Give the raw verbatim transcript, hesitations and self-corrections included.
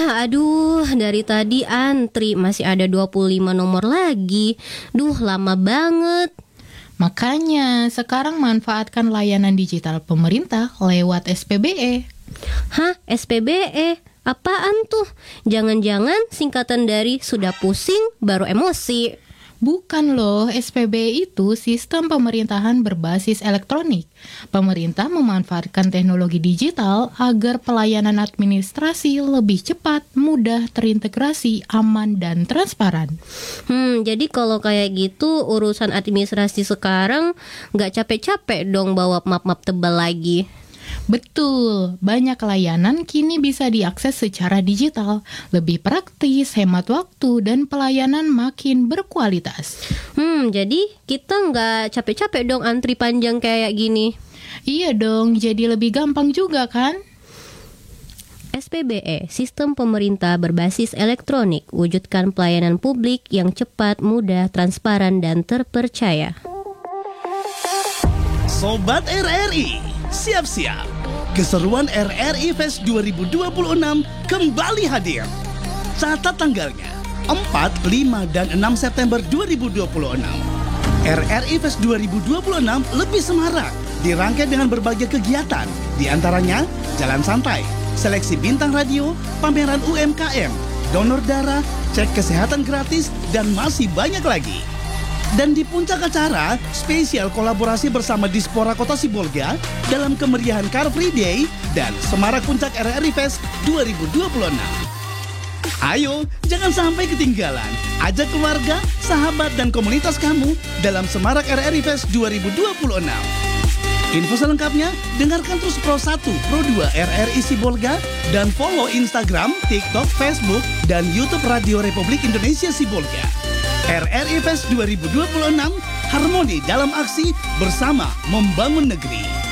Aduh, dari tadi antri masih ada dua puluh lima nomor lagi. Duh, lama banget. Makanya sekarang manfaatkan layanan digital pemerintah lewat S P B E. Hah, S P B E? Apaan tuh? Jangan-jangan singkatan dari sudah pusing baru emosi. Bukan loh, S P B E itu sistem pemerintahan berbasis elektronik. Pemerintah memanfaatkan teknologi digital agar pelayanan administrasi lebih cepat, mudah, terintegrasi, aman, dan transparan. Hmm, jadi kalau kayak gitu urusan administrasi sekarang nggak capek-capek dong bawa map-map tebal lagi. Betul, banyak layanan kini bisa diakses secara digital, lebih praktis, hemat waktu, dan pelayanan makin berkualitas. Hmm, jadi kita nggak capek-capek dong antri panjang kayak gini. Iya dong, jadi lebih gampang juga kan? S P B E, Sistem Pemerintah Berbasis Elektronik, wujudkan pelayanan publik yang cepat, mudah, transparan, dan terpercaya. Sobat R R I, siap-siap. Keseruan R R I Fest dua ribu dua puluh enam kembali hadir. Catat tanggalnya, empat, lima, dan enam September dua ribu dua puluh enam. R R I Fest dua ribu dua puluh enam lebih semarak, dirangkai dengan berbagai kegiatan, di antaranya jalan santai, seleksi bintang radio, pameran U M K M, donor darah, cek kesehatan gratis, dan masih banyak lagi. Dan di puncak acara, spesial kolaborasi bersama Dispora Kota Sibolga dalam kemeriahan Car Free Day dan Semarak Puncak R R I Fest dua ribu dua puluh enam. Ayo, jangan sampai ketinggalan. Ajak keluarga, sahabat, dan komunitas kamu dalam Semarak R R I Fest dua ribu dua puluh enam. Info selengkapnya, dengarkan terus Pro satu, Pro dua R R I Sibolga dan follow Instagram, TikTok, Facebook, dan YouTube Radio Republik Indonesia Sibolga. R R I Fest dua ribu dua puluh enam, harmoni dalam aksi bersama membangun negeri.